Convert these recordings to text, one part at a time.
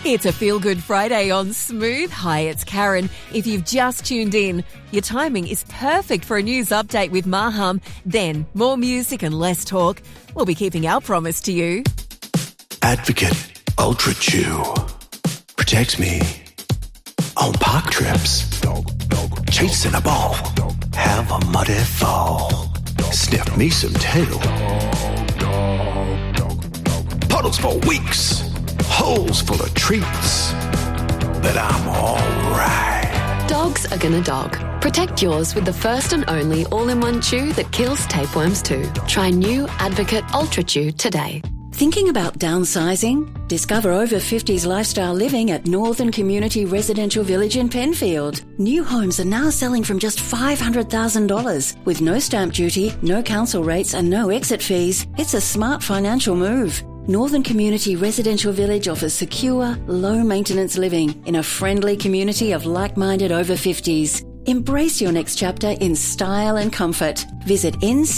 It's a feel-good Friday on Smooth. Hi, it's Karen. If you've just tuned in, your timing is perfect for a news update with Maham. Then, more music and less talk. We'll be keeping our promise to you. Advocate Ultra Chew protects me on park trips, chasing a ball, have a muddy fall, sniff me some tail, puddles for weeks, holes full of treats, but I'm alright. Dogs are gonna dog. Protect yours with the first and only all-in-one chew that kills tapeworms too. Try new Advocate Ultra Chew today. Thinking about downsizing? Discover over 50s lifestyle living at Northern Community Residential Village in Penfield. New homes are now selling from just $500,000 with no stamp duty, no council rates and no exit fees. It's a smart financial move. Northern Community Residential Village offers secure, low-maintenance living in a friendly community of like-minded over 50s. Embrace your next chapter in style and comfort. Visit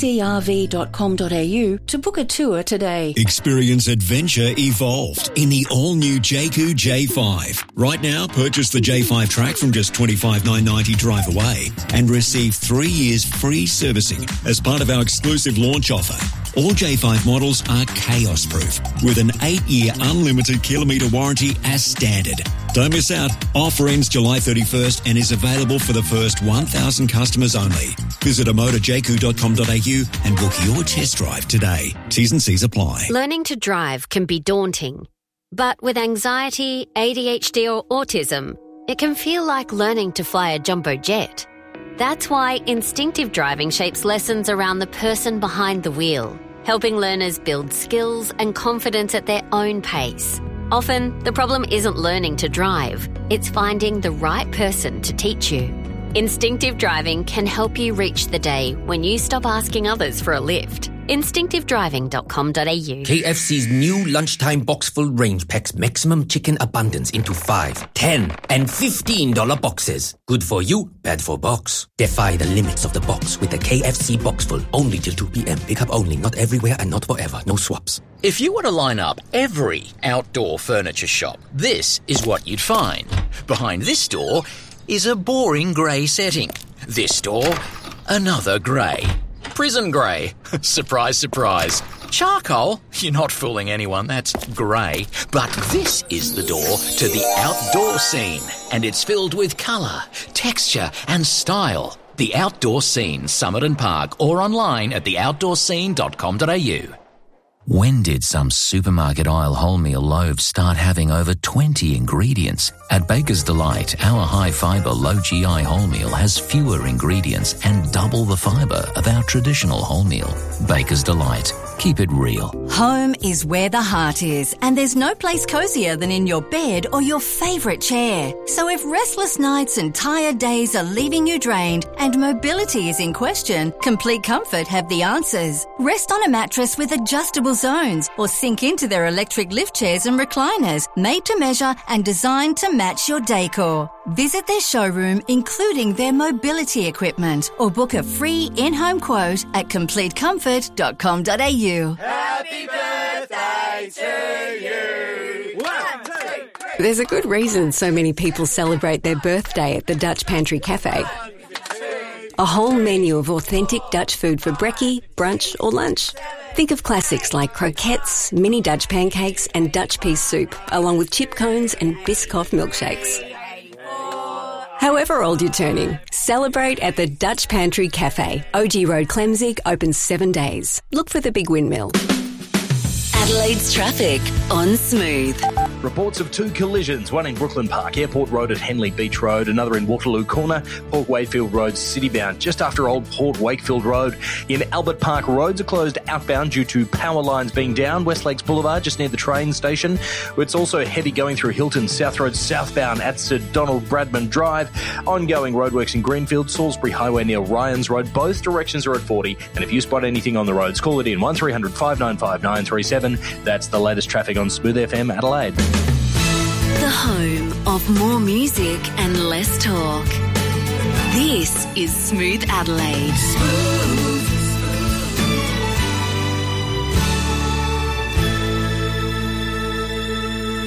ncrv.com.au to book a tour today. Experience adventure evolved in the all-new Jayco J5. Right now, purchase the J5 track from just $25,990 drive away and receive 3 years free servicing as part of our exclusive launch offer. All J5 models are chaos-proof with an 8-year unlimited kilometre warranty as standard. Don't miss out. Offer ends July 31st and is available for the first 1,000 customers only. Visit amotorjayco.com.au and book your test drive today. T's and C's apply. Learning to drive can be daunting. But with anxiety, ADHD or autism, it can feel like learning to fly a jumbo jet. That's why instinctive driving shapes lessons around the person behind the wheel, helping learners build skills and confidence at their own pace. Often, the problem isn't learning to drive, it's finding the right person to teach you. Instinctive driving can help you reach the day when you stop asking others for a lift. Instinctivedriving.com.au. KFC's new lunchtime box full range packs maximum chicken abundance into 5, 10 and $15 boxes. Good for you, bad for box. Defy the limits of the box with the KFC box full. Only till 2 p.m. Pick up only, not everywhere and not forever. No swaps. If you were to line up every outdoor furniture shop, this is what you'd find. Behind this door is a boring grey setting. This door, another grey. Prison grey. Surprise, surprise. Charcoal? You're not fooling anyone, that's grey. But this is the door to the outdoor scene, and it's filled with colour, texture and style. The Outdoor Scene, Summit and Park, or online at theoutdoorscene.com.au. When did some supermarket aisle wholemeal loaves start having over 20 ingredients? At Baker's Delight, our high-fibre, low-GI wholemeal has fewer ingredients and double the fibre of our traditional wholemeal. Baker's Delight. Keep it real. Home is where the heart is, and there's no place cozier than in your bed or your favourite chair. So if restless nights and tired days are leaving you drained and mobility is in question, Complete Comfort have the answers. Rest on a mattress with adjustable zones or sink into their electric lift chairs and recliners, made to measure and designed to match your decor. Visit their showroom, including their mobility equipment, or book a free in-home quote at completecomfort.com.au. Happy birthday to you. 1, 2, 3. There's a good reason so many people celebrate their birthday at the Dutch Pantry Cafe. A whole menu of authentic Dutch food for brekkie, brunch or lunch. Think of classics like croquettes, mini Dutch pancakes and Dutch pea soup, along with chip cones and Biscoff milkshakes. However old you're turning, celebrate at the Dutch Pantry Cafe. OG Road, Clemzig, open 7 days. Look for the big windmill. Adelaide's traffic on Smooth. Reports of 2 collisions, one in Brooklyn Park, Airport Road at Henley Beach Road, another in Waterloo Corner, Port Wakefield Road citybound, just after Old Port Wakefield Road. In Albert Park, roads are closed outbound due to power lines being down. West Lakes Boulevard, just near the train station. It's also heavy going through Hilton South Road southbound at Sir Donald Bradman Drive. Ongoing roadworks in Greenfield, Salisbury Highway near Ryans Road. Both directions are at 40. And if you spot anything on the roads, call it in 1300 595 937. That's the latest traffic on Smooth FM Adelaide. The home of more music and less talk. This is Smooth Adelaide. Smooth.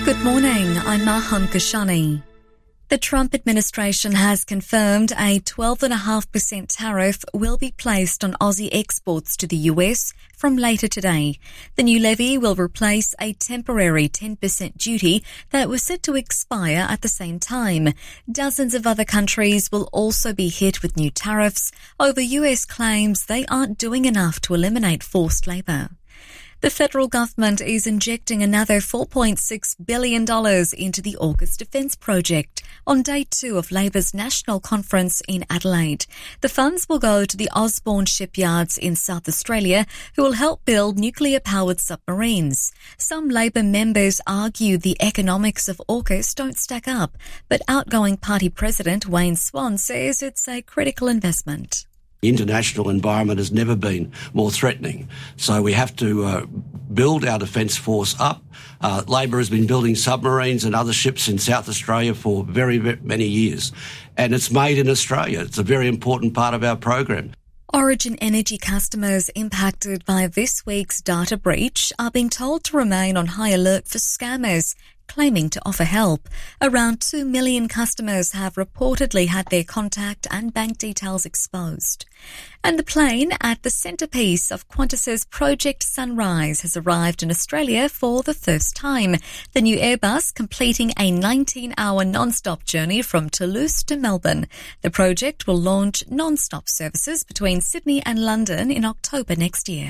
Good morning, I'm Maham Kashani. The Trump administration has confirmed a 12.5% tariff will be placed on Aussie exports to the US from later today. The new levy will replace a temporary 10% duty that was set to expire at the same time. Dozens of other countries will also be hit with new tariffs over US claims they aren't doing enough to eliminate forced labour. The federal government is injecting another $4.6 billion into the AUKUS Defence Project on day 2 of Labor's national conference in Adelaide. The funds will go to the Osborne shipyards in South Australia, who will help build nuclear-powered submarines. Some Labor members argue the economics of AUKUS don't stack up, but outgoing party president Wayne Swan says it's a critical investment. The international environment has never been more threatening. So we have to build our defence force up. Labor has been building submarines and other ships in South Australia for very, very many years. And it's made in Australia. It's a very important part of our program. Origin Energy customers impacted by this week's data breach are being told to remain on high alert for scammers claiming to offer help. Around 2 million customers have reportedly had their contact and bank details exposed. And the plane at the centrepiece of Qantas's Project Sunrise has arrived in Australia for the first time. The new Airbus completing a 19-hour non-stop journey from Toulouse to Melbourne. The project will launch non-stop services between Sydney and London in October next year.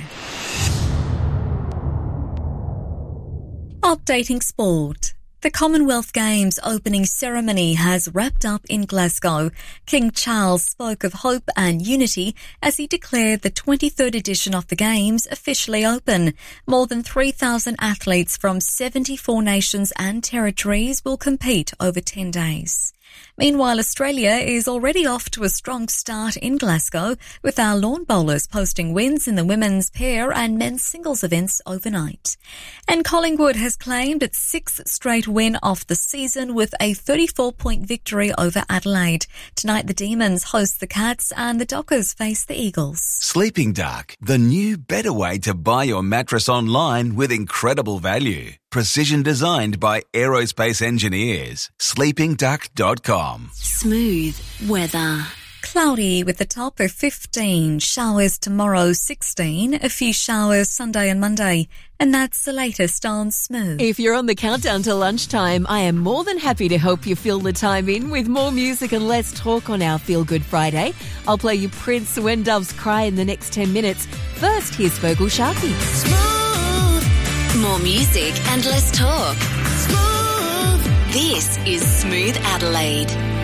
Updating sport. The Commonwealth Games opening ceremony has wrapped up in Glasgow. King Charles spoke of hope and unity as he declared the 23rd edition of the Games officially open. More than 3,000 athletes from 74 nations and territories will compete over 10 days. Meanwhile, Australia is already off to a strong start in Glasgow, with our lawn bowlers posting wins in the women's pair and men's singles events overnight. And Collingwood has claimed its 6th straight win of the season with a 34-point victory over Adelaide. Tonight, the Demons host the Cats and the Dockers face the Eagles. Sleeping Duck, the new better way to buy your mattress online with incredible value. Precision designed by aerospace engineers. sleepingduck.com. Smooth weather. Cloudy with a top of 15, showers tomorrow 16, a few showers Sunday and Monday. And that's the latest on Smooth. If you're on the countdown to lunchtime, I am more than happy to help you fill the time in with more music and less talk on our Feel Good Friday. I'll play you Prince When Doves Cry in the next 10 minutes. First, here's Fergal Sharkey. Smooth. More music and less talk. Smooth. This is Smooth Adelaide.